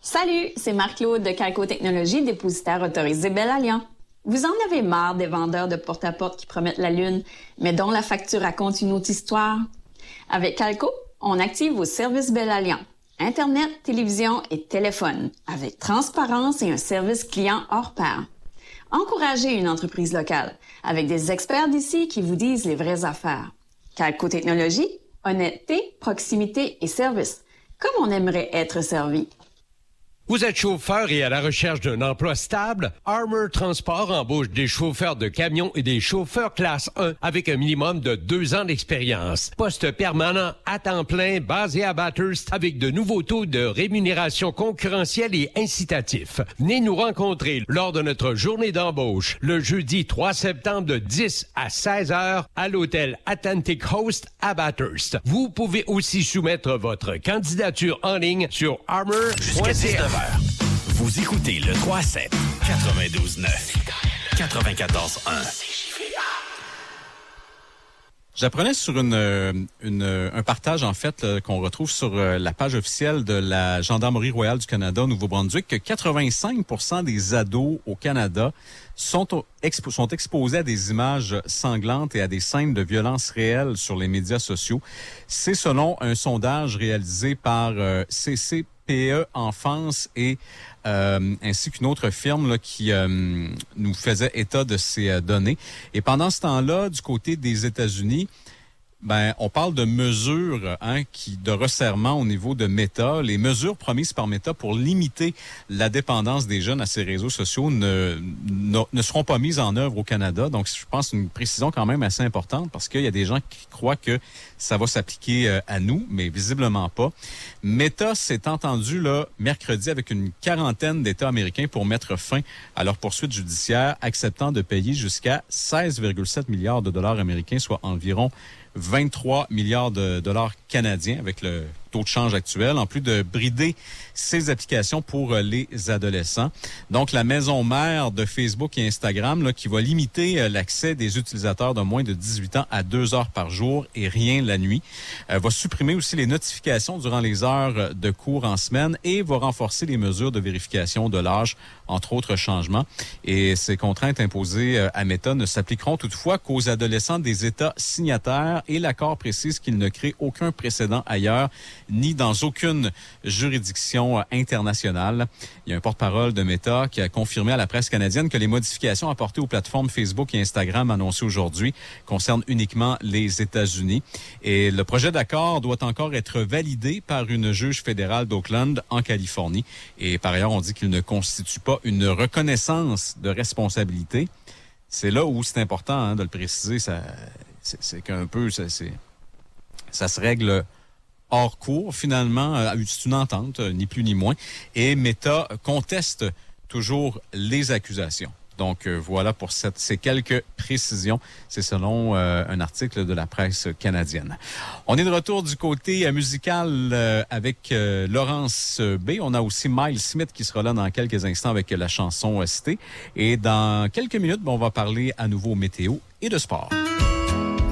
Salut, c'est Marc-Claude de Calco Technologies, dépositaire autorisé Belle-Alliance. Vous en avez marre des vendeurs de porte-à-porte qui promettent la lune, mais dont la facture raconte une autre histoire? Avec Calco, on active vos services Belle-Alliance. Internet, télévision et téléphone, avec transparence et un service client hors pair. Encouragez une entreprise locale, avec des experts d'ici qui vous disent les vraies affaires. Calco Technologies, honnêteté, proximité et service, comme on aimerait être servi. Vous êtes chauffeur et à la recherche d'un emploi stable? Armour Transport embauche des chauffeurs de camions et des chauffeurs classe 1 avec un minimum de 2 ans d'expérience. Poste permanent à temps plein basé à Bathurst avec de nouveaux taux de rémunération concurrentiels et incitatifs. Venez nous rencontrer lors de notre journée d'embauche le jeudi 3 septembre de 10 à 16 heures à l'hôtel Atlantic Host à Bathurst. Vous pouvez aussi soumettre votre candidature en ligne sur armour.ca. Vous écoutez le 3-7, 92.9, 94.1. J'apprenais sur un partage, en fait, qu'on retrouve sur la page officielle de la Gendarmerie royale du Canada au Nouveau-Brunswick, que 85% des ados au Canada sont exposés à des images sanglantes et à des scènes de violence réelles sur les médias sociaux. C'est selon un sondage réalisé par CCPE Enfance et ainsi qu'une autre firme là, qui nous faisait état de ces données. Et pendant ce temps-là, du côté des États-Unis, on parle de mesures de resserrement au niveau de Meta. Les mesures promises par Meta pour limiter la dépendance des jeunes à ces réseaux sociaux ne seront pas mises en œuvre au Canada. Donc, je pense une précision quand même assez importante parce qu'il y a des gens qui croient que ça va s'appliquer à nous, mais visiblement pas. Meta s'est entendu là mercredi avec une quarantaine d'États américains pour mettre fin à leur poursuite judiciaire, acceptant de payer jusqu'à 16,7 milliards de dollars américains, soit environ 23 milliards de dollars canadiens avec le taux de change actuel, en plus de brider ses applications pour les adolescents. Donc, la maison mère de Facebook et Instagram là, qui va limiter l'accès des utilisateurs de moins de 18 ans à 2 heures par jour et rien la nuit, va supprimer aussi les notifications durant les heures de cours en semaine et va renforcer les mesures de vérification de l'âge, entre autres changements. Et ces contraintes imposées à Meta ne s'appliqueront toutefois qu'aux adolescents des États signataires et l'accord précise qu'il ne crée aucun précédent ailleurs ni dans aucune juridiction internationale. Il y a un porte-parole de Meta qui a confirmé à la presse canadienne que les modifications apportées aux plateformes Facebook et Instagram annoncées aujourd'hui concernent uniquement les États-Unis. Et le projet d'accord doit encore être validé par une juge fédérale d'Oakland en Californie. Et par ailleurs, on dit qu'il ne constitue pas une reconnaissance de responsabilité. C'est là où c'est important de le préciser. C'est qu'un peu, ça se règle hors cours, finalement. C'est une entente, ni plus ni moins. Et Meta conteste toujours les accusations. Donc, voilà pour ces quelques précisions. C'est selon un article de la presse canadienne. On est de retour du côté musical avec Laurence B. On a aussi Miles Smith qui sera là dans quelques instants avec la chanson Cité. Et dans quelques minutes, on va parler à nouveau météo et de sport.